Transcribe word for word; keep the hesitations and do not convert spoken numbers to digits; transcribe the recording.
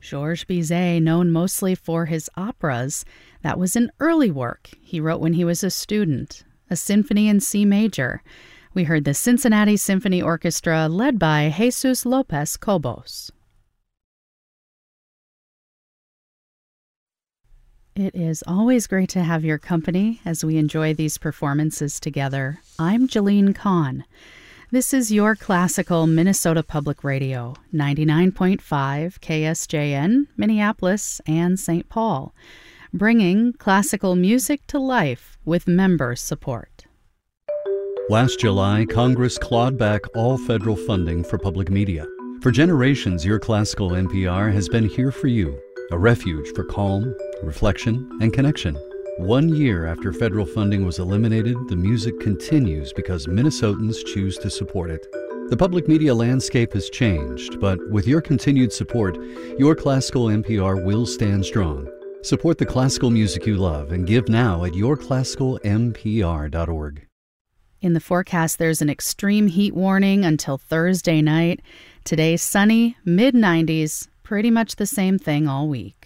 Georges Bizet, known mostly for his operas, that was an early work he wrote when he was a student, a symphony in C major. We heard the Cincinnati Symphony Orchestra led by Jesus Lopez Cobos. It is always great to have your company as we enjoy these performances together. I'm Jeline Kahn. This is your classical Minnesota Public Radio, ninety-nine point five K S J N, Minneapolis and Saint Paul, bringing classical music to life with member support. Last July, Congress clawed back all federal funding for public media. For generations, your classical N P R has been here for you, a refuge for calm, reflection, and connection. One year after federal funding was eliminated, the music continues because Minnesotans choose to support it. The public media landscape has changed, but with your continued support, your classical N P R will stand strong. Support the classical music you love and give now at your classical m p r dot org. In the forecast, there's an extreme heat warning until Thursday night. Today, sunny, mid nineties, pretty much the same thing all week.